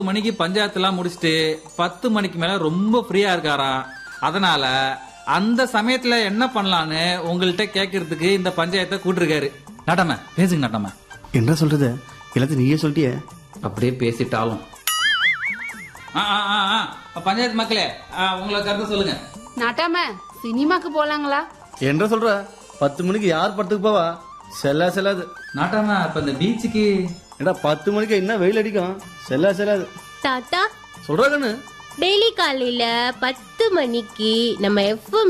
மணிக்கு பஞ்சாயத்துலாம் முடிச்சுட்டு 10 மணிக்கு மேல ரொம்ப ஃப்ரீயா இருக்காராம். அதனால அந்த சமயத்துல என்ன பண்ணலான்னு உங்கள்கிட்ட கேட்கறதுக்கு இந்த பஞ்சாயத்தை கூட்டிருக்காரு. நாட்டாம பேசுங்க நாட்டாம. என்ன சொல்றது, எல்லாத்தையும் நீயே சொல்லிட்டியே. அப்படியே பேசிட்டாலும் பஞ்சாயத்து மக்களே, உங்களை கருத்து சொல்லுங்க. நாட்டாம சினிமாக்கு போலாங்களா? என்ன சொல்ற, 10 மணிக்கு யார் படத்துக்கு போவா? செல்லாது. நாட்டாம இப்ப இந்த பீச்சுக்கு ஏடா 10 மணிக்கு என்ன வெயில் அடிக்கும், செல்லாது. தாத்தா சொல்றா கண்ணு, டெய்லி காலையில 10 மணிக்கு நம்ம எஃப்எம்